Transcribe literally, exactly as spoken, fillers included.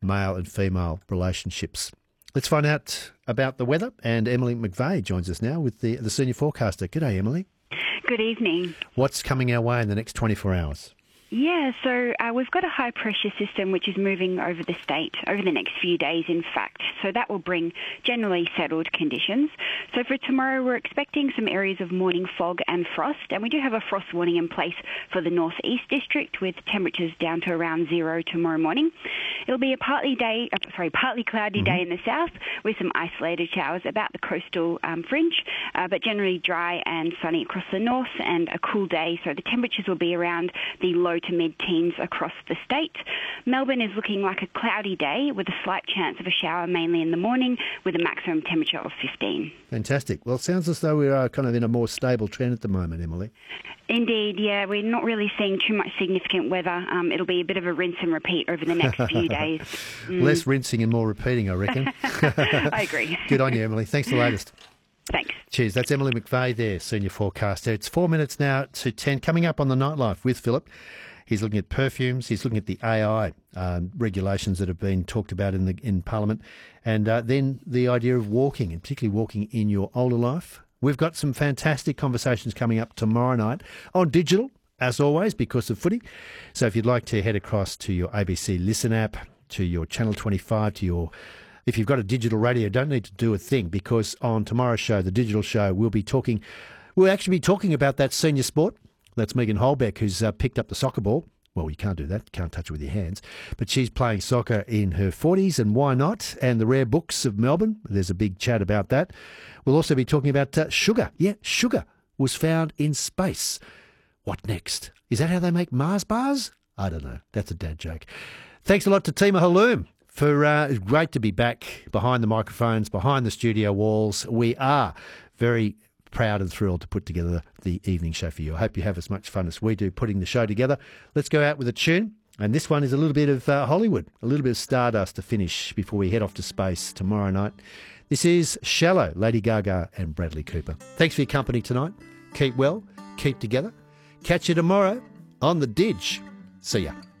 male and female relationships. Let's find out about the weather, and Emily McVeigh joins us now with the, the senior forecaster. G'day, Emily. Good evening. What's coming our way in the next twenty-four hours? Yeah, so uh, we've got a high-pressure system which is moving over the state over the next few days, in fact. So that will bring generally settled conditions. So for tomorrow, we're expecting some areas of morning fog and frost, and we do have a frost warning in place for the northeast district with temperatures down to around zero tomorrow morning. It'll be a partly day, uh, sorry, partly cloudy mm-hmm. day in the south with some isolated showers about the coastal um, fringe, uh, but generally dry and sunny across the north, and a cool day. So the temperatures will be around the low to mid-teens across the state. Melbourne is looking like a cloudy day with a slight chance of a shower mainly in the morning with a maximum temperature of fifteen. Fantastic. Well, it sounds as though we are kind of in a more stable trend at the moment, Emily. Indeed, yeah. We're not really seeing too much significant weather. Um, it'll be a bit of a rinse and repeat over the next few days. Mm. Less rinsing and more repeating, I reckon. I agree. Good on you, Emily. Thanks for the latest. Thanks. Cheers. That's Emily McVeigh there, senior forecaster. It's four minutes now to ten. Coming up on the Nightlife with Philip. He's looking at perfumes. He's looking at the A I um, regulations that have been talked about in the in Parliament, and uh, then the idea of walking, and particularly walking in your older life. We've got some fantastic conversations coming up tomorrow night on digital, as always, because of footy. So if you'd like to head across to your A B C Listen app, to your Channel twenty-five, to your... If you've got a digital radio, don't need to do a thing, because on tomorrow's show, the digital show, we'll be talking... We'll actually be talking about that senior sport. That's Megan Holbeck, who's uh, picked up the soccer ball. Well, you can't do that. You can't touch it with your hands. But she's playing soccer in her forties, and why not? And the rare books of Melbourne. There's a big chat about that. We'll also be talking about uh, sugar. Yeah, sugar was found in space. What next? Is that how they make Mars bars? I don't know. That's a dad joke. Thanks a lot to Tima Haloom for uh, it's great to be back behind the microphones, behind the studio walls. We are very proud and thrilled to put together the evening show for you. I hope you have as much fun as we do putting the show together. Let's go out with a tune. And this one is a little bit of uh, Hollywood, a little bit of Stardust to finish before we head off to space tomorrow night. This is Shallow, Lady Gaga and Bradley Cooper. Thanks for your company tonight. Keep well, keep together. Catch you tomorrow on The Didge. See ya.